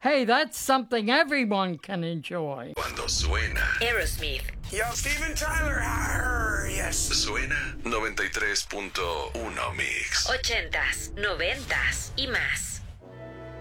Hey, that's something everyone can enjoy. Cuando suena Aerosmith. Yo, Steven Tyler. Yes. Suena 93.1 Mix. 80s, 90s y más.